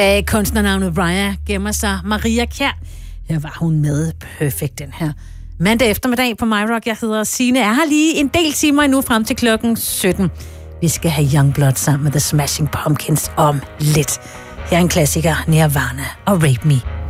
Bag kunstnernavnet Raya gemmer sig Maria Kjær. Her var hun med perfekt den her mandag eftermiddag på MyRock. Jeg hedder Signe. Jeg har lige en del timer endnu frem til klokken 17. Vi skal have Youngblood sammen med The Smashing Pumpkins om lidt. Her er en klassiker, Nirvana og Rape Me.